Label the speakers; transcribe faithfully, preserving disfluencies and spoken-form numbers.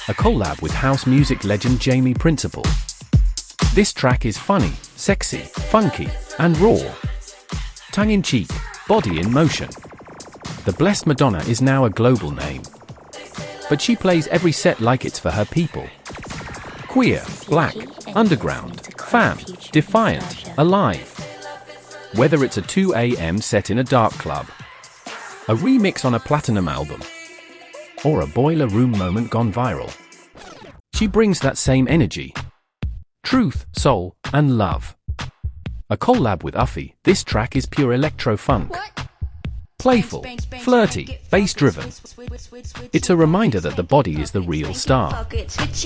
Speaker 1: a collab with house music legend Jamie Principle. This track is funny, sexy, funky, and raw. Tongue-in-cheek, body in motion. The Blessed Madonna is now a global name. But she plays every set like it's for her people. Queer, black, underground, fam, defiant, alive. Whether it's a two A M set in a dark club, a remix on a platinum album, or a boiler room moment gone viral, she brings that same energy. Truth, soul, and love. A collab with Uffy, this track is pure electro-funk. Playful, flirty, bass-driven. It's a reminder that the body is the real star.